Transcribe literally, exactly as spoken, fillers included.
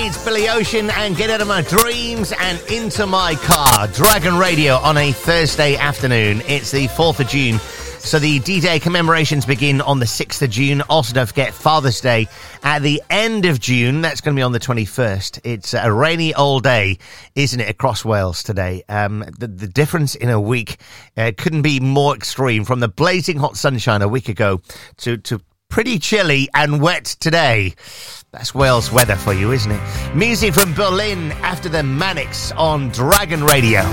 It's Billy Ocean and Get Out of My Dreams and Into My Car. Dragon Radio on a Thursday afternoon. It's the fourth of June. So the D-Day commemorations begin on the sixth of June. Also, don't forget Father's Day at the end of June. That's going to be on the twenty-first. It's a rainy old day, isn't it, across Wales today? Um, the, the difference in a week uh, couldn't be more extreme. From the blazing hot sunshine a week ago to, to pretty chilly and wet today. That's Wales weather for you, isn't it? Music from Berlin after the Manics on Dragon Radio.